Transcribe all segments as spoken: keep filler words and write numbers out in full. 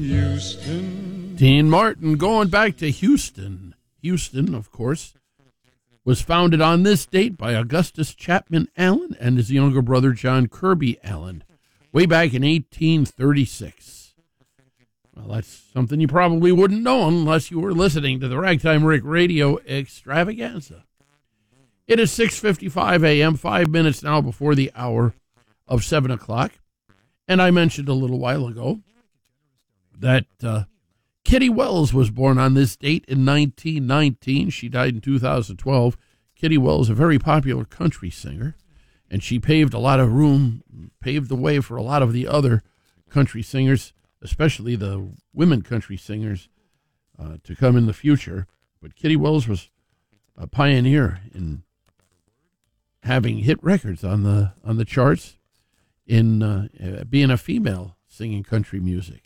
Houston. Dean Martin going back to Houston. Houston, of course, was founded on this date by Augustus Chapman Allen and his younger brother John Kirby Allen, way back in eighteen thirty-six. Well, that's something you probably wouldn't know unless you were listening to the Ragtime Rick Radio Extravaganza. It is six fifty-five a.m., five minutes now before the hour of seven o'clock. And I mentioned a little while ago that uh, Kitty Wells was born on this date in nineteen nineteen. She died in two thousand twelve. Kitty Wells, a very popular country singer, and she paved a lot of room, paved the way for a lot of the other country singers, especially the women country singers, uh, to come in the future. But Kitty Wells was a pioneer in having hit records on the on the charts, in uh, being a female singing country music.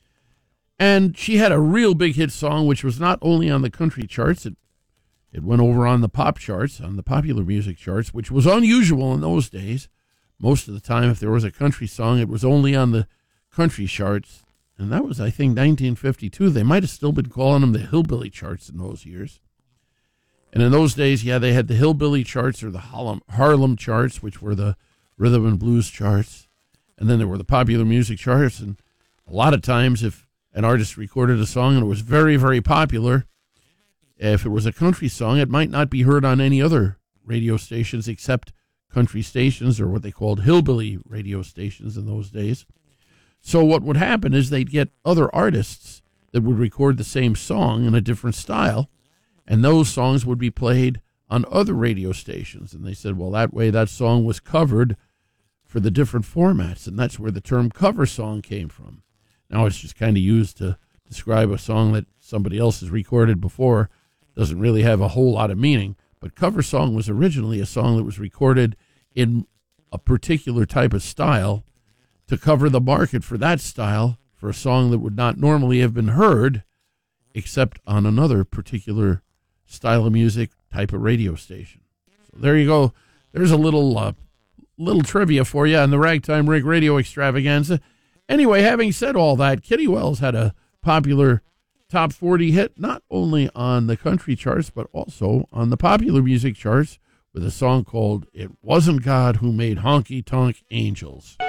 And she had a real big hit song, which was not only on the country charts, it, it went over on the pop charts, on the popular music charts, which was unusual in those days. Most of the time, if there was a country song, it was only on the country charts. And that was, I think, nineteen fifty-two. They might have still been calling them the hillbilly charts in those years. And in those days, yeah, they had the hillbilly charts or the Harlem, Harlem charts, which were the rhythm and blues charts. And then there were the popular music charts. And a lot of times, if an artist recorded a song and it was very, very popular, if it was a country song, it might not be heard on any other radio stations except country stations, or what they called hillbilly radio stations in those days. So what would happen is they'd get other artists that would record the same song in a different style, and those songs would be played on other radio stations. And they said, well, that way that song was covered for the different formats, and that's where the term cover song came from. Now it's just kind of used to describe a song that somebody else has recorded before. Doesn't really have a whole lot of meaning. But cover song was originally a song that was recorded in a particular type of style to cover the market for that style, for a song that would not normally have been heard except on another particular style of music, type of radio station. So there you go. There's a little uh, little trivia for you on the Ragtime Rick Radio Extravaganza. Anyway, having said all that, Kitty Wells had a popular top forty hit, not only on the country charts, but also on the popular music charts with a song called It Wasn't God Who Made Honky Tonk Angels.